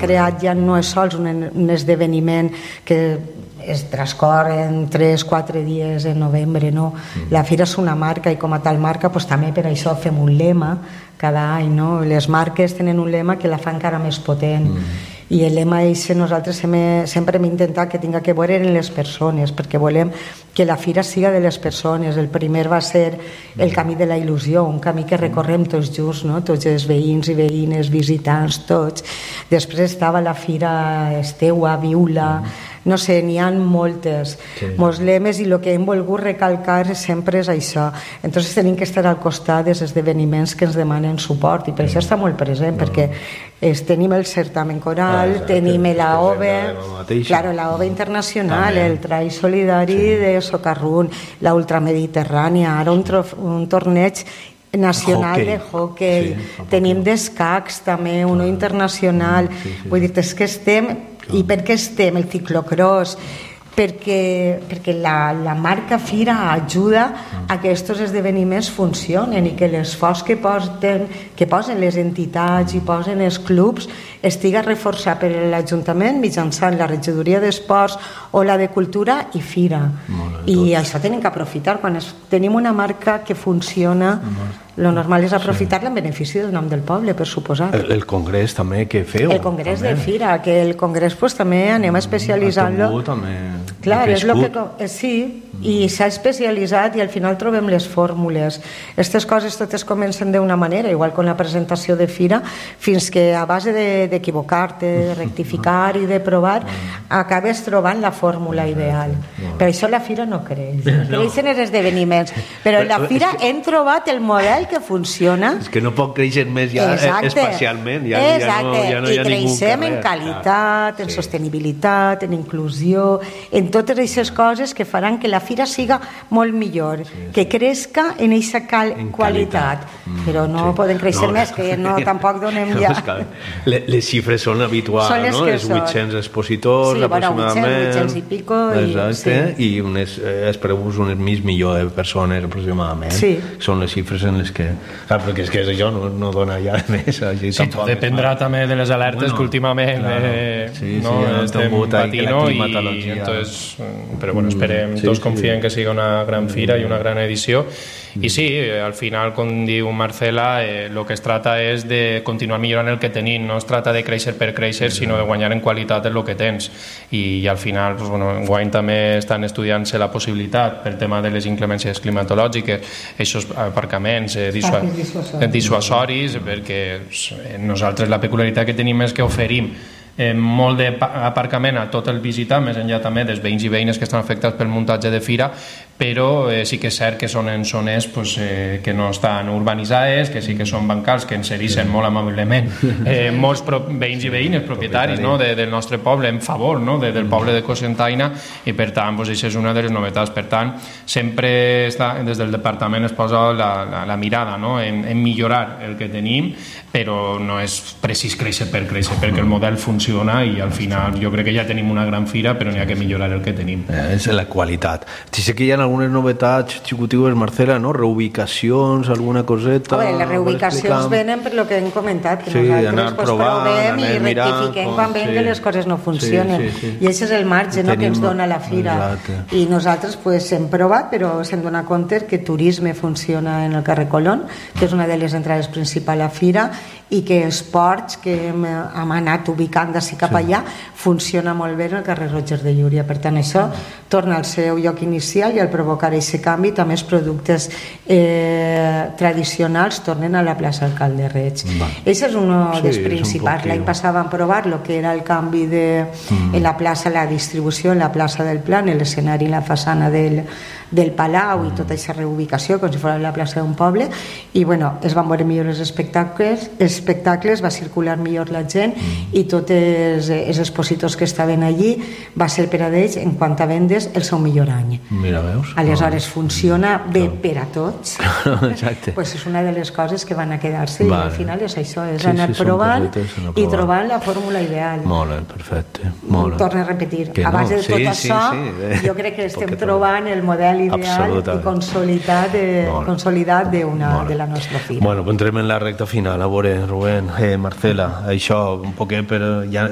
creat ja no és sols un esdeveniment que es transcorren 3-4 dies en novembre, no. La fira és una marca i com a tal marca pues, també per això fem un lema cada any, no? Les marques tenen un lema que la fa encara més potent i el lema és que nosaltres sempre hem intentat que tinga que veure en les persones, perquè volem que la fira siga de les persones. El primer va ser el camí de la il·lusió, un camí que recorrem tots junts, no? Tots els veïns i veïnes, visitants, tots. Després estava la fira Esteua, Viula, no sé, n'hi ha moltes lemes i el que hem volgut recalcar sempre és això. Entonces tenim que estar al costat dels esdeveniments que ens demanen suport i per això està molt present, perquè tenim el certamen coral, tenim l'AOVE, claro, l'AOVE internacional, el Trai Solidari de Socarrún, la Ultramediterrània, ara un torneig nacional de hockey, tenim d'escacs també, uno internacional, vull dir, és que estem. I per què estem? El ciclocross, perquè la marca Fira ajuda a que aquests esdeveniments funcionen i que l'esforç que posen les entitats i posen els clubs estiga reforçat per l'Ajuntament mitjançant la regidoria d'esports o la de cultura i Fira. I això tenim que aprofitar. Quan tenim una marca que funciona, lo normal és aprofitar-la en benefici del nom del poble, per suposat. El congrés també que feu. El congrés de Fira, que el congrés pues, també anem especialitzant-lo. Clar, és lo que... Sí, i s'ha especialitzat i al final trobem les fórmules. Aquestes coses totes comencen d'una manera, igual que la presentació de Fira, fins que a base d'equivocar-te, de rectificar i de provar, acabes trobant la fórmula ideal. Per això la Fira no creix. Creixen els esdeveniments. Però en la Fira hem trobat el model que funciona. És que no pot créixer més ja espacialment. Exacte. I creixem en qualitat, en sostenibilitat, en inclusió, en totes aquestes coses que faran que la Fira siga molt millor, que crezca en aquesta qualitat. Però no poden créixer més, que tampoc donem ja... Les xifres són habituals, no? Els 800 expositors, aproximadament. 800 i pico. Exacte, i espereu un mig milió de persones aproximadament. Són les xifres en les que... Perquè és que això no dona ja més. Sí, tot dependrà també de les alertes que últimament estem patint, i entonces, però bueno, esperem, tots confiem que siga una gran fira i una gran edició. I sí, al final, com diu Marcela, el que es trata és de continuar millorant el que tenim, no es trata de créixer per créixer, sinó de guanyar en qualitat en el que tens. I al final, enguany també estan estudiant-se la possibilitat, pel tema de les inclemències climatològiques, aquests aparcaments dissuasoris, perquè nosaltres la peculiaritat que tenim és que oferim molt d'aparcament a tot el visitant, més enllà també dels veïns i veïnes que estan afectats pel muntatge de fira, però sí que és cert que són en zones que no estan urbanitzades, que sí que són bancals, que ens serveixen molt amablement molts veïns i veïnes propietaris del nostre poble, en favor del poble de Cocentaina, i per tant això és una de les novetats. Per tant, sempre des del departament es posa la mirada en millorar el que tenim, però no és precís créixer per créixer, perquè el model funciona i al final jo crec que ja tenim una gran fira, però n'hi ha que millorar el que tenim. És la qualitat. Sí, sé que hi ha algunes novetats xicutives, Marcela, no? Reubicacions, alguna coseta... Les reubicacions venen per lo que hem comentat, que nosaltres provem i rectifiquem quan veiem que les coses no funcionen. I això és el marge que ens dona la fira. I nosaltres hem provat, però s'hem donat compte que turisme funciona en el carrer Colón, que és una de les entrades principals a la fira, i que esports que hem anat ubicant d'ací cap allà funciona molt bé en el carrer Roger de Llúria. Per tant, això torna al seu lloc inicial i al provocar aquest canvi també els productes tradicionals tornen a la plaça Alcalde Reig. Això és un dels principals. L'any passat vam provar el que era el canvi en la plaça, la distribució en la plaça del Plan, l'escenari i la façana del Palau i tota aquesta reubicació com si fos la plaça d'un poble, i es van veure millor els espectacles, va circular millor la gent i tots els expositors que estaven allí va ser per a ells, en quant a vendes, el seu millor any. Mira, veus? Aleshores funciona bé per a tots. Pues és una de les coses que van a quedar-se i al final és això, és anar provant i trobant la fórmula ideal. Molt bé, perfecte. Torno a repetir, a base de tot això jo crec que estem trobant el model ideal i consolidat de la nostra fira. Bueno, entrem en la recta final. A veure, Rubén, Marcela, això un poquet per ja